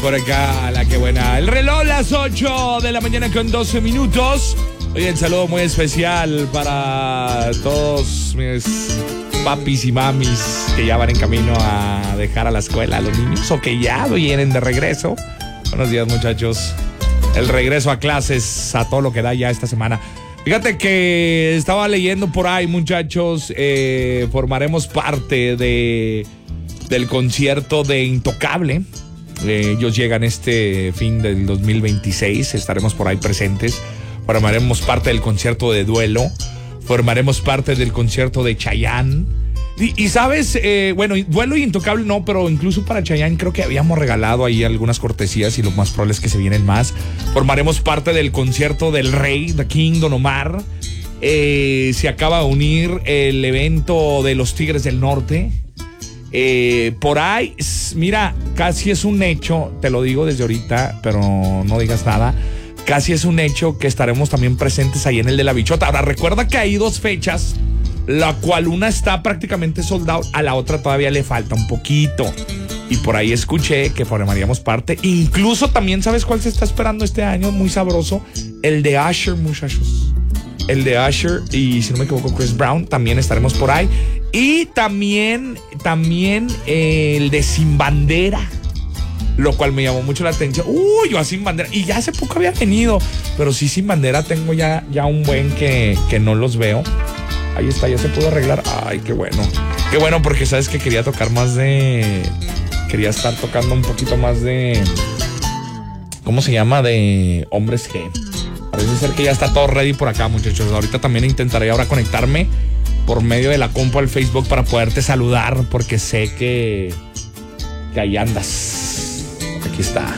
por acá, la que buena. El reloj las 8 de la mañana con 12 minutos. Oye, el saludo muy especial para todos mis papis y mamis que ya van en camino a dejar a la escuela a los niños o que ya vienen de regreso. Buenos días, muchachos. El regreso a clases, a todo lo que da ya esta semana. Fíjate que estaba leyendo por ahí, muchachos, formaremos parte del concierto de Intocable. Ellos llegan este fin del 2026, estaremos por ahí presentes. Formaremos parte del concierto de Duelo, formaremos parte del concierto de Chayanne. Y sabes, bueno, Duelo y Intocable no, pero incluso para Chayanne creo que habíamos regalado ahí algunas cortesías y lo más probable es que se vienen más. Formaremos parte del concierto del Rey, The King, Don Omar. Se acaba de unir el evento de los Tigres del Norte. Por ahí, mira, casi es un hecho, te lo digo desde ahorita, pero no digas nada. Casi es un hecho que estaremos también presentes ahí en el de la Bichota. Ahora, recuerda que hay dos fechas, la cual una está prácticamente sold out, a la otra todavía le falta un poquito. Y por ahí escuché que formaríamos parte. Incluso también, ¿sabes cuál se está esperando este año? Muy sabroso. El de Usher, muchachos. El de Usher y, si no me equivoco, Chris Brown. También estaremos por ahí. Y también el de Sin Bandera, lo cual me llamó mucho la atención. Yo a Sin Bandera, y ya hace poco había venido, pero sí, Sin Bandera tengo ya un buen que no los veo. Ahí está, ya se pudo arreglar. Ay, qué bueno. Qué bueno, porque sabes que quería tocar más de... Quería estar tocando un poquito más de... ¿Cómo se llama? De Hombres G. Parece ser que ya está todo ready por acá, muchachos. Ahorita también intentaré ahora conectarme por medio de la compu al Facebook para poderte saludar, porque sé que ahí andas. Aquí está.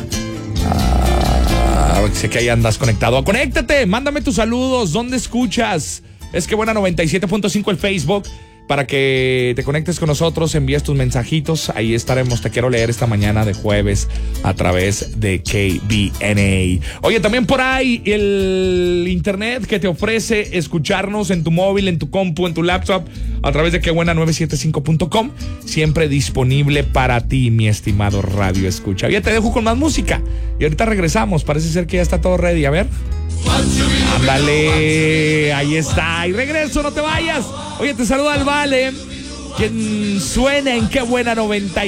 Sé que ahí andas conectado. Conéctate, mándame tus saludos. ¿Dónde escuchas? Es que buena 97.5 el Facebook. Para que te conectes con nosotros, envías tus mensajitos. Ahí estaremos. Te quiero leer esta mañana de jueves a través de KBNA. Oye, también por ahí el internet que te ofrece escucharnos en tu móvil, en tu compu, en tu laptop, a través de quebuena975.com. Siempre disponible para ti, mi estimado radio escucha. Ya te dejo con más música y ahorita regresamos. Parece ser que ya está todo ready. A ver. Ándale, ahí está. Y regreso, no te vayas. Oye, te saluda el Vale, quien suena en Qué Buena 90.